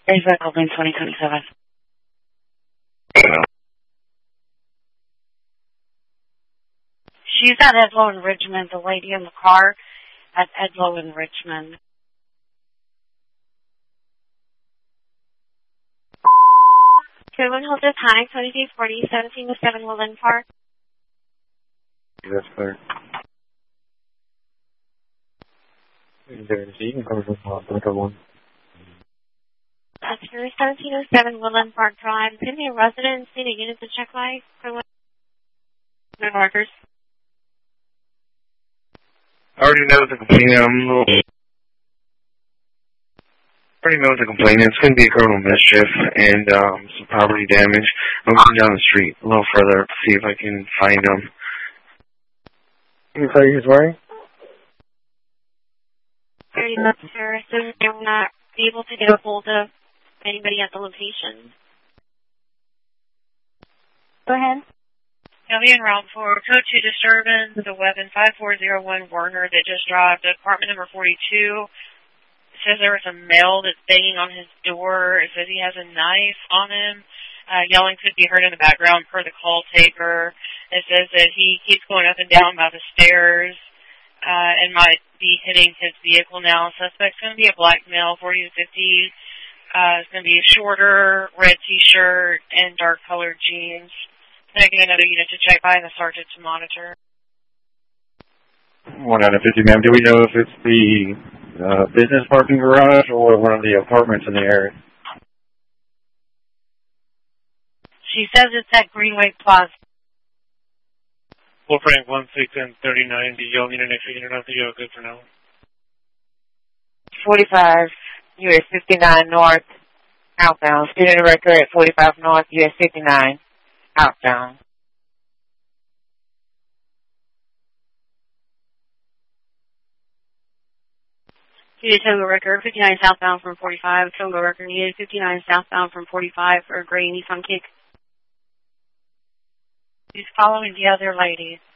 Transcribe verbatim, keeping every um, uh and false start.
There's that open twenty twenty-seven. She's at Edlow in Richmond, the lady in the car at Edlow in Richmond. Two one hold this high, twenty-two forty, seventeen to seven Woodland Park. That's clear. Is there a seat? Or one? That's for seventeen oh seven Woodland Park Drive. Could be a resident, see the units to check light. No markers. I already know the complainant. I'm a little... I already know the complainant. It's going to be a criminal mischief and um, some property damage. I'm going down the street a little further to see if I can find him. Can you tell you his wearing? Very much, sir. So they're not able to get a hold of anybody at the location. Go ahead. Alien route for code two disturbance, the weapon five four zero one Werner that just dropped, apartment number forty-two. It says there was a male that's banging on his door. It says he has a knife on him. Uh, yelling could be heard in the background per the call taker. It says that he keeps going up and down by the stairs uh, and might be hitting his vehicle now. Suspect's going to be a black male, forty to fifty. Uh, it's going to be a shorter red T-shirt and dark-colored jeans. Can I get another unit to check by and a sergeant to monitor? One out of fifty, ma'am. Do we know if it's the uh, business parking garage or one of the apartments in the area? She says it's at Greenway Plaza. Full Frank one six and thirty-nine. The yellow unit next to unit of the yellow good for now. forty-five, U S fifty-nine North, outbound. Student record at forty-five North, U S fifty-nine, outbound. Unit Togo record, fifty-nine southbound from forty-five. Togo record needed, fifty-nine southbound from forty-five for a gray Nissan Kick. He's following the other lady.